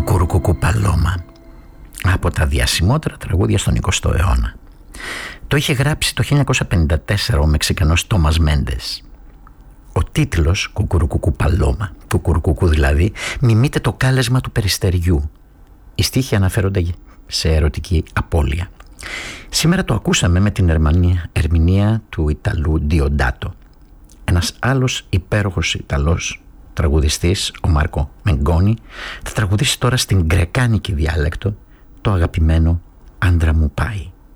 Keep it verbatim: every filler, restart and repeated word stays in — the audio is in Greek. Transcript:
Κουκουρουκουκού Παλώμα, από τα διασημότερα τραγούδια στον εικοστό αιώνα. Το είχε γράψει το χίλια εννιακόσια πενήντα τέσσερα ο Μεξικανός Τόμας Μέντες. Ο τίτλος Κουκουρουκουκού Παλώμα, κουκουρουκουκού δηλαδή, μιμείται το κάλεσμα του περιστεριού. Οι στίχοι αναφέρονται σε ερωτική απώλεια. Σήμερα το ακούσαμε με την ερμηνεία του Ιταλού Διοντάτο. Ένας άλλος υπέροχος Ιταλός τραγουδιστής, ο Μάρκο Μεγκόνι, θα τραγουδήσει τώρα στην γκρεκάνικη διάλεκτο το αγαπημένο «Άντρα μου πάει».